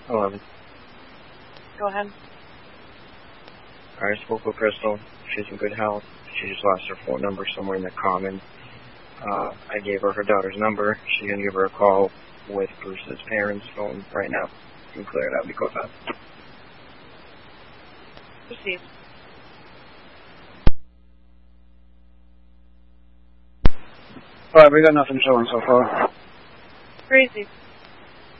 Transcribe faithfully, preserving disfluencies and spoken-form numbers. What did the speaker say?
eleven. Go ahead. I spoke with Crystal. She's in good health. She just lost her phone number somewhere in the common. Uh, I gave her her daughter's number. She's going to give her a call with Bruce's parents' phone right now. You can clear it out because of that. Proceed. Alright, we got nothing showing so far. Crazy.